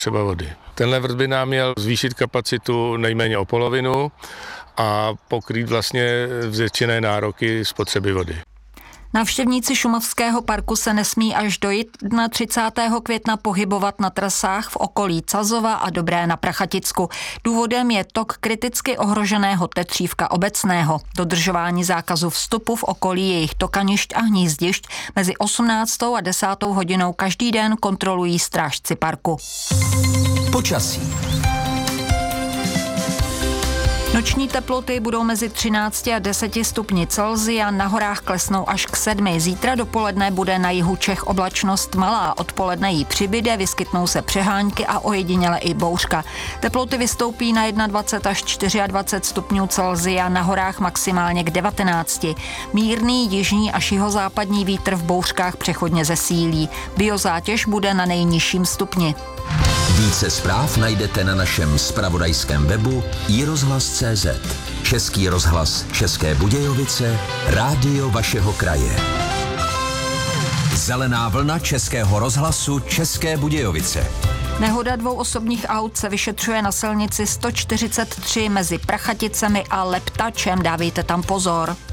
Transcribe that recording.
spotřeba vody. Tenhle vrt by nám měl zvýšit kapacitu nejméně o polovinu a pokrýt vlastně zvětšené nároky spotřeby vody. Návštěvníci Šumavského parku se nesmí až do 31. května pohybovat na trasách v okolí Cazova a Dobré na Prachaticku. Důvodem je tok kriticky ohroženého tetřívka obecného. Dodržování zákazu vstupu v okolí jejich tokanišť a hnízdišť mezi 18. a 10. hodinou každý den kontrolují strážci parku. Počasí. Noční teploty budou mezi 13 a 10 stupni Celsia, na horách klesnou až k 7. Zítra dopoledne bude na jihu Čech oblačnost malá, odpoledne jí přibyde, vyskytnou se přehánky a ojediněle i bouřka. Teploty vystoupí na 21 až 24 stupňů Celsia, na horách maximálně k 19. Mírný jižní až jihozápadní vítr v bouřkách přechodně zesílí. Biozátěž bude na nejnižším stupni. Více zpráv najdete na našem zpravodajském webu iRozhlas.cz. Český rozhlas České Budějovice, rádio vašeho kraje. Zelená vlna Českého rozhlasu České Budějovice. Nehoda 2 osobních aut se vyšetřuje na silnici 143 mezi Prachaticemi a Leptačem. Dávejte tam pozor.